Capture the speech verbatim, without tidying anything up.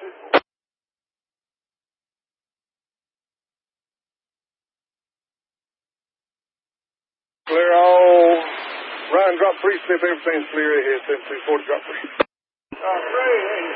Clear all. Ryan, drop three, slip everything's clear ahead. seven three four, drop three. Uh, three,